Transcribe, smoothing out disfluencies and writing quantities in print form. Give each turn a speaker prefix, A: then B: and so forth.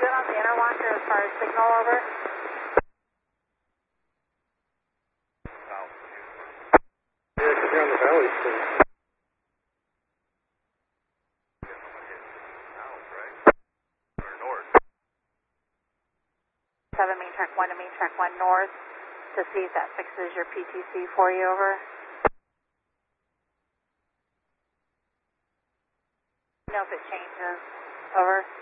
A: good on the interlocker as far as signal over?
B: Yeah, because you're on the valley still.
A: Seven main track 1 to main track 1 north to see if that fixes your PTC for you, over. Know if it changes, over.